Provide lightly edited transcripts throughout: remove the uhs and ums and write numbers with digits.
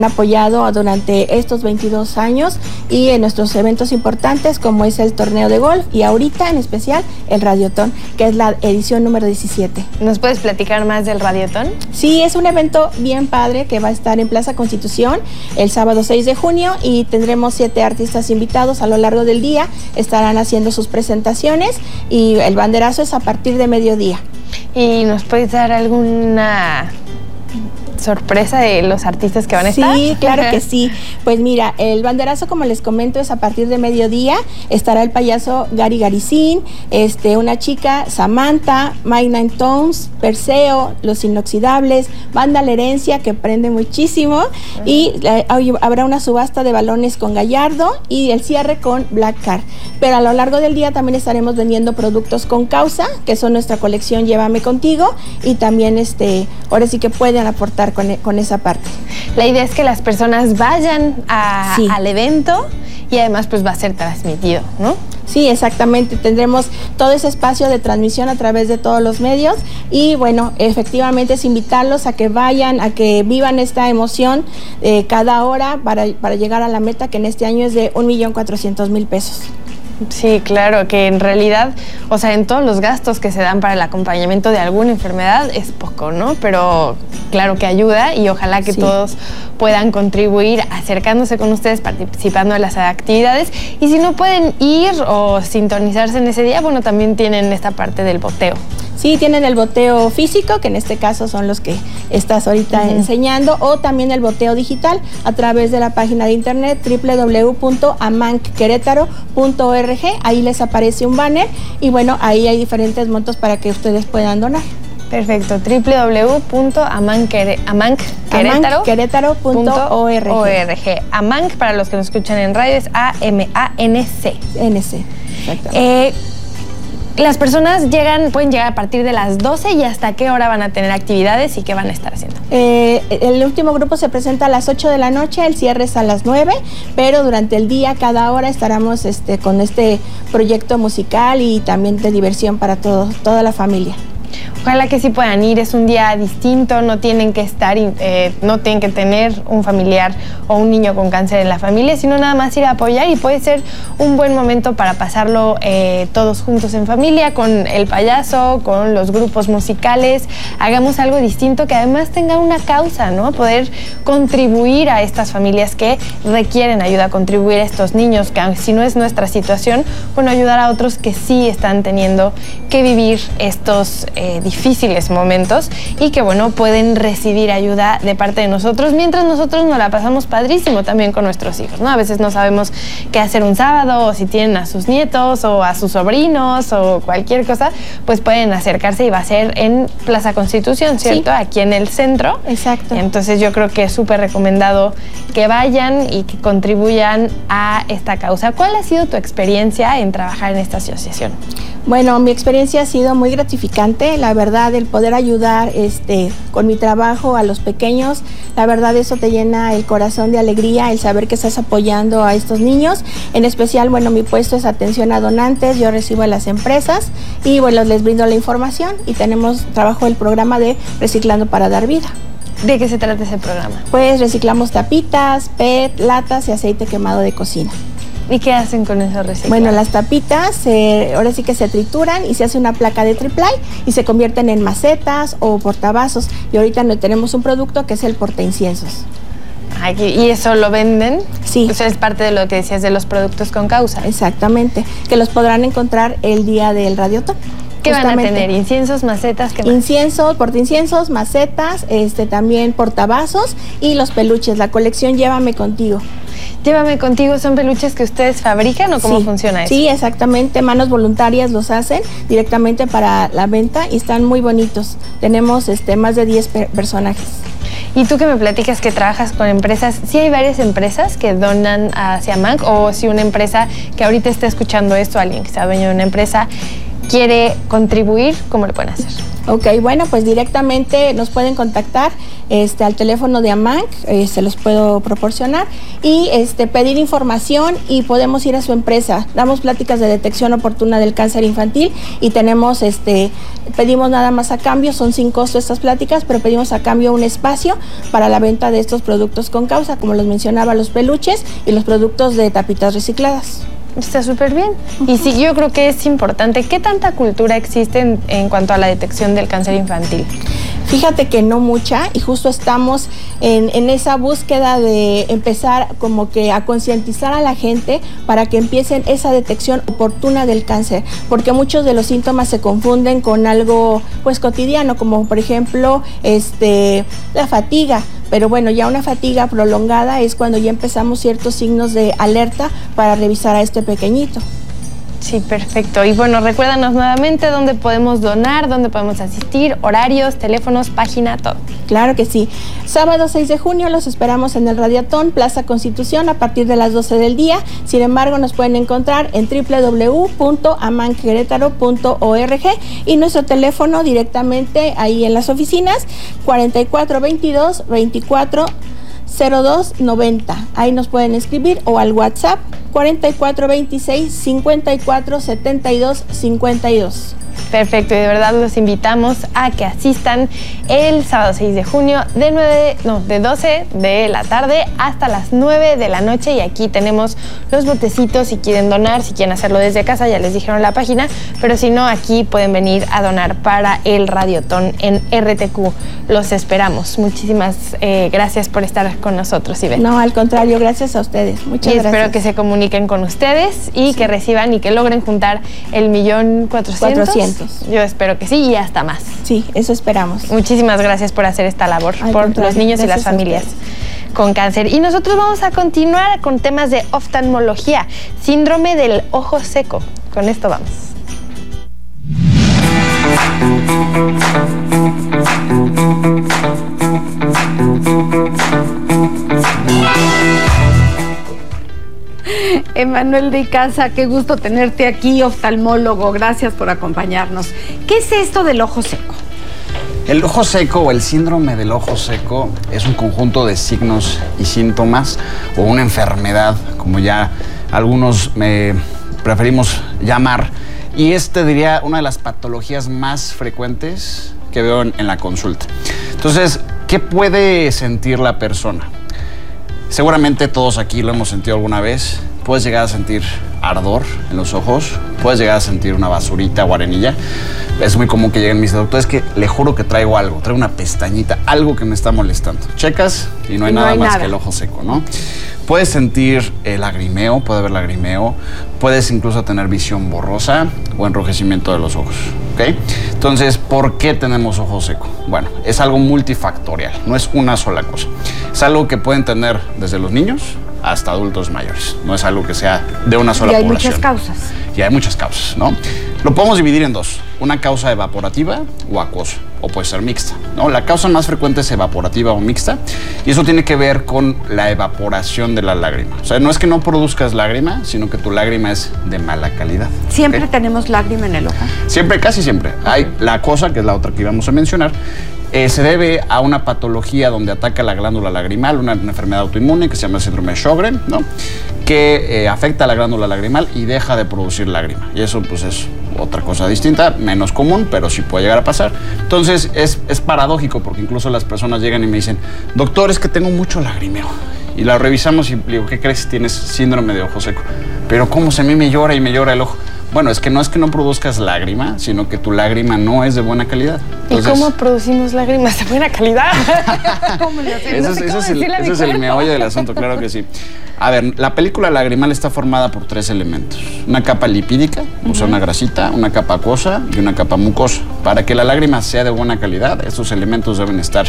apoyado durante estos 22 años y en nuestros eventos importantes como es el torneo de golf y ahorita en especial el Radiotón, que es la edición número 17. ¿Nos puedes platicar más del Radiotón? Sí, es un evento bien padre que va a estar en Plaza Constitución el sábado 6 de junio y tendremos 7 artistas invitados a lo largo del día, estarán haciendo sus presentaciones y el banderazo es a partir de mediodía. ¿Y nos puedes dar alguna sorpresa de los artistas que van a estar? Sí, claro que sí. Pues mira, el banderazo, como les comento, es a partir de mediodía. Estará el payaso Gary Garicín, una chica, Samantha, My Nine Tones, Perseo, Los Inoxidables, Banda La Herencia, que prende muchísimo, y habrá una subasta de balones con Gallardo y el cierre con Black Car. Pero a lo largo del día también estaremos vendiendo productos con causa, que son nuestra colección Llévame Contigo, y también ahora sí que pueden aportar con esa parte. La idea es que las personas vayan al evento y además pues va a ser transmitido, ¿no? Sí, exactamente. Tendremos todo ese espacio de transmisión a través de todos los medios y bueno, efectivamente es invitarlos a que vayan, a que vivan esta emoción cada hora para llegar a la meta, que en este año es de 1.400.000 pesos. Sí, claro, que en realidad, o sea, en todos los gastos que se dan para el acompañamiento de alguna enfermedad es poco, ¿no? Pero claro que ayuda y ojalá que todos puedan contribuir acercándose con ustedes, participando en las actividades. Y si no pueden ir o sintonizarse en ese día, bueno, también tienen esta parte del boteo. Sí, tienen el boteo físico, que en este caso son los que estás ahorita enseñando, o también el boteo digital a través de la página de internet www.amancquerétaro.org. Ahí les aparece un banner y bueno, ahí hay diferentes montos para que ustedes puedan donar. Perfecto, www.amancquerétaro.org. Amanc, para los que nos escuchan en radio, es A-M-A-N-C. N-C, exactamente. Las personas pueden llegar a partir de las 12 y hasta qué hora van a tener actividades y qué van a estar haciendo. El último grupo se presenta a las 8 de la noche, el cierre es a las 9, pero durante el día, cada hora estaremos con este proyecto musical y también de diversión para toda la familia. Ojalá que sí puedan ir, es un día distinto, no tienen que no tienen que tener un familiar o un niño con cáncer en la familia, sino nada más ir a apoyar y puede ser un buen momento para pasarlo todos juntos en familia, con el payaso, con los grupos musicales. Hagamos algo distinto que además tenga una causa, ¿no? Poder contribuir a estas familias que requieren ayuda, contribuir a estos niños, que si no es nuestra situación, bueno, ayudar a otros que sí están teniendo que vivir estos difíciles momentos y que bueno, pueden recibir ayuda de parte de nosotros, mientras nosotros nos la pasamos padrísimo también con nuestros hijos, ¿no? A veces no sabemos qué hacer un sábado, o si tienen a sus nietos o a sus sobrinos o cualquier cosa, pues pueden acercarse y va a ser en Plaza Constitución, ¿cierto? Sí. Aquí en el centro. Exacto. Entonces yo creo que es súper recomendado que vayan y que contribuyan a esta causa. ¿Cuál ha sido tu experiencia en trabajar en esta asociación? Bueno, mi experiencia ha sido muy gratificante, la verdad, el poder ayudar con mi trabajo a los pequeños, la verdad eso te llena el corazón de alegría, el saber que estás apoyando a estos niños. En especial, bueno, mi puesto es atención a donantes, yo recibo a las empresas y bueno, les brindo la información y trabajo el programa de Reciclando para Dar Vida. ¿De qué se trata ese programa? Pues reciclamos tapitas, PET, latas y aceite quemado de cocina. ¿Y qué hacen con esos reciclados? Bueno, las tapitas ahora sí que se trituran y se hace una placa de triple y se convierten en macetas o portavasos. Y ahorita tenemos un producto que es el portainciensos. ¿Y eso lo venden? Sí. O sea, es parte de lo que decías de los productos con causa. Exactamente, que los podrán encontrar el día del Radiotón. ¿Qué van a tener? ¿Inciensos, macetas? ¿Qué más? Inciensos, portainciensos, macetas, también portavasos y los peluches, la colección Llévame Contigo. Llévame Contigo, ¿son peluches que ustedes fabrican o cómo funciona eso? Sí, exactamente, manos voluntarias los hacen directamente para la venta y están muy bonitos. Tenemos más de 10 personajes. Y tú que me platicas que trabajas con empresas, ¿sí hay varias empresas que donan hacia Amanc? O si una empresa que ahorita está escuchando esto, alguien que sea dueño de una empresa, quiere contribuir, ¿cómo le pueden hacer? Ok, bueno, pues directamente nos pueden contactar al teléfono de AMANC, se los puedo proporcionar, y pedir información, y podemos ir a su empresa. Damos pláticas de detección oportuna del cáncer infantil y tenemos, pedimos nada más a cambio, son sin costo estas pláticas, pero pedimos a cambio un espacio para la venta de estos productos con causa, como los mencionaba, los peluches y los productos de tapitas recicladas. Está súper bien. Y sí, yo creo que es importante. ¿Qué tanta cultura existe en cuanto a la detección del cáncer infantil? Fíjate que no mucha, y justo estamos en esa búsqueda de empezar como que a concientizar a la gente para que empiecen esa detección oportuna del cáncer, porque muchos de los síntomas se confunden con algo pues cotidiano, como por ejemplo la fatiga. Pero bueno, ya una fatiga prolongada es cuando ya empezamos ciertos signos de alerta para revisar a este pequeñito. Sí, perfecto. Y bueno, recuérdanos nuevamente dónde podemos donar, dónde podemos asistir, horarios, teléfonos, página, todo. Claro que sí. Sábado 6 de junio los esperamos en el Radiotón, Plaza Constitución, a partir de las 12 del día. Sin embargo, nos pueden encontrar en www.amanquerétaro.org y nuestro teléfono directamente ahí en las oficinas, 4422-240290. Ahí nos pueden escribir, o al WhatsApp 4426-547252. Perfecto, y de verdad los invitamos a que asistan el sábado 6 de junio de 12 de la tarde hasta las 9 de la noche, y aquí tenemos los botecitos si quieren donar, si quieren hacerlo desde casa, ya les dijeron la página, pero si no, aquí pueden venir a donar para el Radiotón en RTQ. Los esperamos. Muchísimas gracias por estar con nosotros, Ivette. No, al contrario, gracias a ustedes. Muchas gracias. Espero que se comuniquen con ustedes y que reciban y que logren juntar el 1,400,000. Yo espero que sí, y hasta más. Sí, eso esperamos. Muchísimas gracias por hacer esta labor por los niños y las familias con cáncer. Y nosotros vamos a continuar con temas de oftalmología, síndrome del ojo seco. Con esto vamos. Emanuel de Icaza, qué gusto tenerte aquí, oftalmólogo. Gracias por acompañarnos. ¿Qué es esto del ojo seco? El ojo seco o el síndrome del ojo seco es un conjunto de signos y síntomas, o una enfermedad, como ya algunos preferimos llamar, y diría una de las patologías más frecuentes que veo en la consulta. Entonces, ¿qué puede sentir la persona? Seguramente todos aquí lo hemos sentido alguna vez. Puedes llegar a sentir ardor en los ojos, puedes llegar a sentir una basurita o arenilla. Es muy común que lleguen mis doctores, que le juro que traigo algo, traigo una pestañita, algo que me está molestando. Checas y no hay nada más que el ojo seco, ¿no? Puedes sentir lagrimeo, puede haber lagrimeo, puedes incluso tener visión borrosa o enrojecimiento de los ojos, ¿ok? Entonces, ¿por qué tenemos ojo seco? Bueno, es algo multifactorial, no es una sola cosa. Es algo que pueden tener desde los niños hasta adultos mayores. No es algo que sea de una sola población. Y hay muchas causas. Y hay muchas causas, ¿no? Lo podemos dividir en dos. Una causa evaporativa o acuosa, o puede ser mixta, ¿no? La causa más frecuente es evaporativa o mixta, y eso tiene que ver con la evaporación de la lágrima. O sea, no es que no produzcas lágrima, sino que tu lágrima es de mala calidad. ¿Siempre tenemos lágrima en el ojo? Siempre, casi siempre. Hay la acuosa, que es la otra que íbamos a mencionar. Se debe a una patología donde ataca la glándula lagrimal, una enfermedad autoinmune que se llama síndrome de Sjögren, ¿no? Que afecta a la glándula lagrimal y deja de producir lágrima. Y eso pues es otra cosa distinta, menos común, pero sí puede llegar a pasar. Entonces es paradójico, porque incluso las personas llegan y me dicen: doctor, es que tengo mucho lagrimeo. Y la revisamos y digo: ¿qué crees? Tienes síndrome de ojo seco. Pero ¿cómo se a mí me llora y me llora el ojo? Bueno, es que no produzcas lágrima, sino que tu lágrima no es de buena calidad. Entonces, ¿y cómo producimos lágrimas de buena calidad? ¿Cómo le hacemos? Ese es el meollo del asunto, claro que sí. A ver, la película lagrimal está formada por 3 elementos. Una capa lipídica, o sea, una grasita, una capa acuosa y una capa mucosa. Para que la lágrima sea de buena calidad, estos elementos deben estar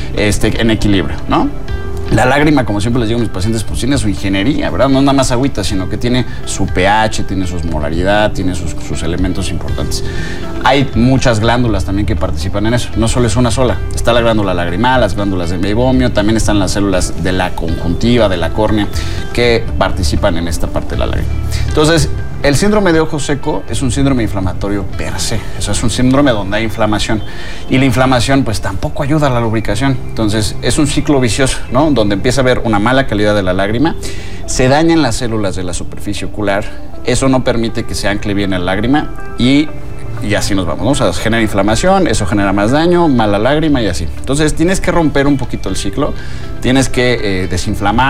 en equilibrio, ¿no? La lágrima, como siempre les digo a mis pacientes, pues tiene su ingeniería, ¿verdad? No nada más agüita, sino que tiene su pH, tiene su osmolaridad, tiene sus elementos importantes. Hay muchas glándulas también que participan en eso, no solo es una sola. Está la glándula lagrimal, las glándulas de meibomio, también están las células de la conjuntiva, de la córnea, que participan en esta parte de la lágrima. Entonces, El síndrome de ojo seco es un síndrome inflamatorio per se. Eso es un síndrome donde hay inflamación. Y la inflamación, pues, tampoco ayuda a la lubricación. Entonces, es un ciclo vicioso, ¿no? Donde empieza a haber una mala calidad de la lágrima, se dañan las células de la superficie ocular, eso no permite que se ancle bien la lágrima y así nos vamos, ¿no? O sea, genera inflamación, eso genera más daño, mala lágrima y así. Entonces, tienes que romper un poquito el ciclo, tienes que desinflamar.